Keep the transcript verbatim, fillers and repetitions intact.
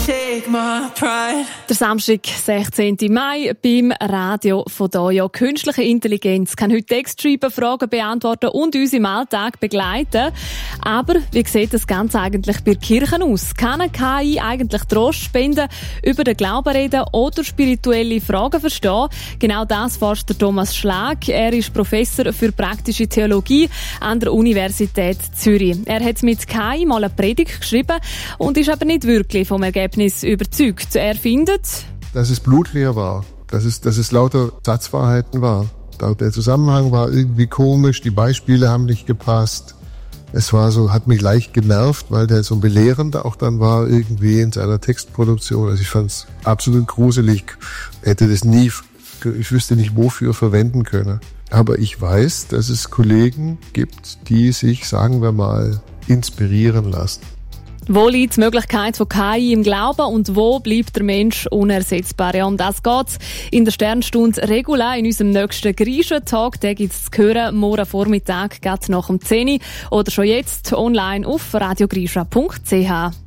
Take my pride. Der Samstag, sechzehnten Mai, beim Radio von Dojo. Künstliche Intelligenz kann heute Text schreiben, Fragen beantworten und uns im Alltag begleiten. Aber wie sieht das Ganze eigentlich bei Kirchen aus? Kann eine K I eigentlich Trost spenden, über den Glauben reden oder spirituelle Fragen verstehen? Genau das forscht der Thomas Schlag. Er ist Professor für praktische Theologie an der Universität Zürich. Er hat mit K I mal eine Predigt geschrieben und ist aber nicht wirklich vom Ergebnis überzeugt. Er findet, dass es blutleer war, dass es, dass es lauter Satzwahrheiten war. Der Zusammenhang war irgendwie komisch, die Beispiele haben nicht gepasst. Es war so, hat mich leicht genervt, weil der so belehrend auch dann war irgendwie in seiner Textproduktion. Also ich fand es absolut gruselig. Hätte das nie, ich wüsste nicht wofür verwenden können. Aber ich weiß, dass es Kollegen gibt, die sich, sagen wir mal, inspirieren lassen. Wo liegt die Möglichkeit von K I im Glauben und wo bleibt der Mensch unersetzbar? Ja, um das geht's in der Sternstunde regulär in unserem nächsten Griechen-Tag. Den gibt's zu hören morgen Vormittag, gerade nach dem zehn Uhr oder schon jetzt online auf radiogrisha punkt c h.